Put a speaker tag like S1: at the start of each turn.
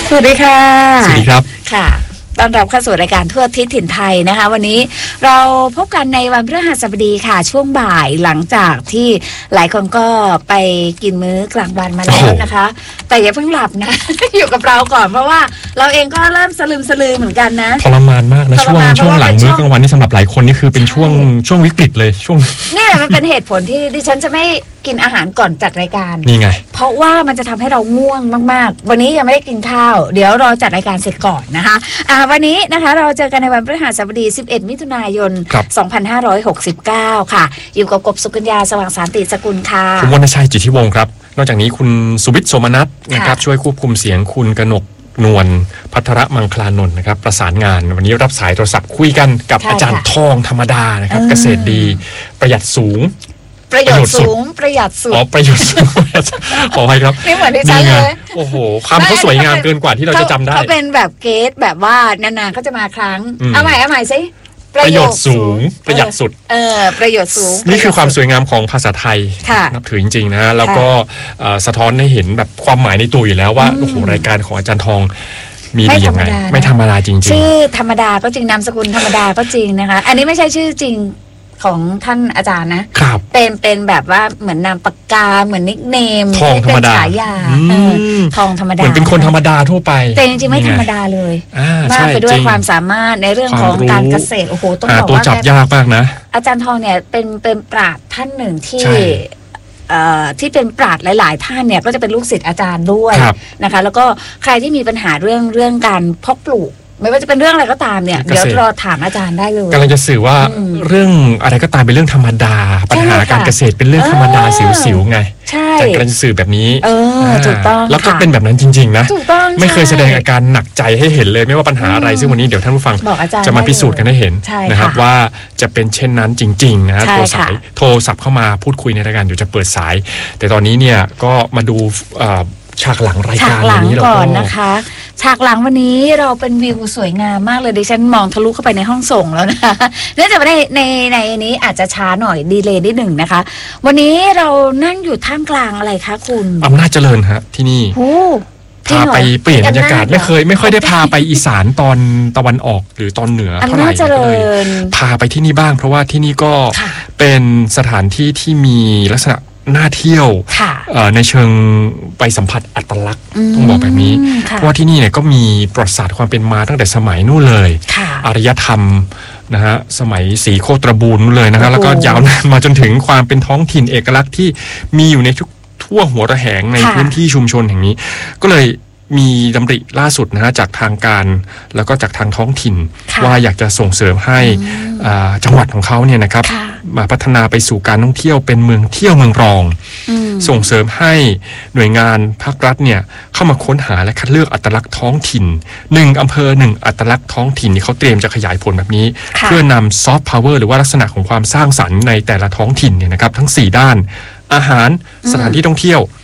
S1: สวัสดีค่ะ
S2: สวัสดีครับ
S1: ค่ะต้อนรับเข้าสู่รายการทั่วทิศถิ่นไทยนะคะวันนี้เราพบกันในวันพฤหัสบดีค่ะช่วงบ่ายหลังจากที่หลายคนก็ไปกินมื้อกลางวันมาแล้วนะคะแต่อย่าเพิ่งหลับนะ อยู่กับเราก่อนเพราะว่าเราเองก็เริ่มสลืมเหมือนกันนะ
S2: ทรมานมากนะช่วงหลังมื้อกลางวันนี่สำหรับหลายคนนี่คือเป็นช่วงวิกฤตเลยช่วง
S1: นี่แหละมันเป็นเหตุผลที่ดิฉันจะไม่กินอาหารก่อนจัดรายการ
S2: นี่ไง
S1: เพราะว่ามันจะทำให้เราง่วงมากๆวันนี้ยังไม่ได้กินข้าวเดี๋ยวรอจัดรายการเสร็จก่อนนะคะวันนี้นะคะเราเจอกันในวันพฤหัสบดี11มิถุนายน2569ค่ะอยู่กับกบสุกัญญาสว่างสารติสกุลค่ะ
S2: คุณวรรณชัยจิตทิวงศ์ครับนอกจากนี้คุณสุวิทย์โสมนัสนะครับช่วยควบคุมเสียงคุณกนกนวลภัทรมังคลานนท์นะครับประสานงานวันนี้รับสายโทรศัพท์คุยกันกับอาจารย์ทองธรรมดานะครับเกษตรดีประหยัดสูง
S1: ประโยชน์สูงประหยัดสุด
S2: ประโยชน์สูงขออภัยครับ
S1: นี่เหมือนที่ใช่เลย
S2: โอ้โหคำเขาสวยงามเกินกว่าที่เราจะจำได้
S1: เขาเป็นแบบเกสแบบว่านานๆเขาจะมาครั้งเอาใหม่สิ
S2: ประโยชน์สูงประหยัดสุด
S1: ประโยชน์สูง
S2: นี่คือความสวยงามของภาษาไทยนับถือจริงๆนะแล้วก็สะท้อนให้เห็นแบบความหมายในตัวอยู่แล้วว่าโอ้โหรายการของอาจารย์ทองมีดียังไงไม่ธรรมดาจริงๆ
S1: ชื่อธรรมดาก็จริงนามสกุลธรรมดาก็จริงนะคะอันนี้ไม่ใช่ชื่อจริงของท่านอาจารย์นะครับเป็นแบบว่าเหมือนนามปากกาเหมือนนิกเนม
S2: ทองธรรมดา
S1: ฉายาทองธรรมดา
S2: เหมือนเป็นคนธรรมดาทั่วไป
S1: แต่จริงๆไม่ธรรมดาเลยมากไปด้วยความสามารถในเรื่องของการเกษตรโอ้โหต้องบอกว่า
S2: ตัวจับยากมากนะ
S1: อาจารย์ทองเนี่ยเป็นปราชญ์ท่านหนึ่งที่เป็นปราชญ์หลายๆท่านเนี่ยก็จะเป็นลูกศิษย์อาจารย์ด้วยนะคะแล้วก็ใครที่มีปัญหาเรื่องการเพาะปลูกไม่ว่าจะเป็นเรื่องอะไรก็ตามเนี่ยเดี๋ยวรอถามอาจารย์ได้เลย
S2: กำลังจะสื่อว่าเรื่องอะไรก็ตามเป็นเรื่องธรรมดาปัญหาการเกษตรเป็นเรื่องธรรมดาสิวๆไงแต่กำลังจะสื่อแบบนี้
S1: ถูกต้อง
S2: แล้วก็เป็นแบบนั้นจริงๆนะไม่เคยแสดงอาการหนักใจให้เห็นเลยไม่ว่าปัญหาอะไรซึ่งวันนี้เดี๋ยวท่านผู้ฟังจะมาพิสูจน์กันให้เห็นนะครับว่าจะเป็นเช่นนั้นจริงๆนะโทรศัพท์เข้ามาพูดคุยในรายการเดี๋ยวจะเปิดสายแต่ตอนนี้เนี่ยก็มาดูฉากหลังรายการ
S1: นี้ก่อนนะคะฉากหลังวันนี้เราเป็นวิวสวยงามมากเลยดิฉันมองทะลุเข้าไปในห้องส่งแล้วนะเนื่องจากว่าในนี้อาจจะช้าหน่อยดีเลย์นิดหนึ่งนะคะวันนี้เรานั่งอยู่ท่ามกลางอะไรคะคุณ
S2: อำนาจเจริญฮะที่นี่พาไปเปลี่ยนบรรยากาศไม่ค่อยได้พาไปอีสานตอนตะวันออกหรือตอนเหนือเท่าไหร่เลยพาไปที่นี่บ้างเพราะว่าที่นี่ก็เป็นสถานที่ที่มีลักษณะน่าเที่ยวในเชิงไปสัมผัสอัตลักษณ์ต้องบอกแบบนี้เพราะว่าที่นี่เนี่ยก็มีประวัติศาสตร์ความเป็นมาตั้งแต่สมัยนู่นเลยอารยธรรมนะฮะสมัยศรีโคตรบูรณ์นู่นเลยนะครับแล้วก็ยาวนานมาจนถึงความเป็นท้องถิ่นเอกลักษณ์ที่มีอยู่ในทั่วหัวระแหงในพื้นที่ชุมชนแห่งนี้ก็เลยมีดำริล่าสุดนะฮะจากทางการแล้วก็จากทางท้องถิ่นว่าอยากจะส่งเสริมให้จังหวัดของเขาเนี่ยนะครับมาพัฒนาไปสู่การท่องเที่ยวเป็นเมืองเที่ยวเมืองรองส่งเสริมให้หน่วยงานภาครัฐเนี่ยเข้ามาค้นหาและคัดเลือกอัตลักษณ์ท้องถิ่น1 อำเภอ 1 อัตลักษณ์ท้องถิ่นที่เขาเตรียมจะขยายผลแบบนี้เพื่อนำซอฟต์พาวเวอร์หรือว่าลักษณะของความสร้างสรรค์ในแต่ละท้องถิ่นเนี่ยนะครับทั้ง4ด้านอาหารสถานที่ท่องเที่ยว